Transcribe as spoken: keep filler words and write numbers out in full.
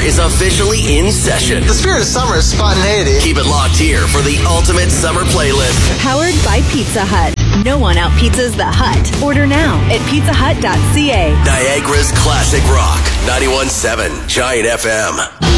is officially in session. The spirit of summer is spontaneity. Keep it locked here for the ultimate summer playlist. Powered by Pizza Hut. No one out pizzas the Hut. Order now at pizza hut dot c a. Niagara's classic rock. ninety-one point seven Giant F M.